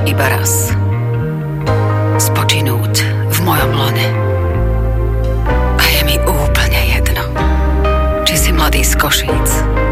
iba raz. Spočinúť v mojom lone. A je mi úplne jedno, či si mladý z Košíc,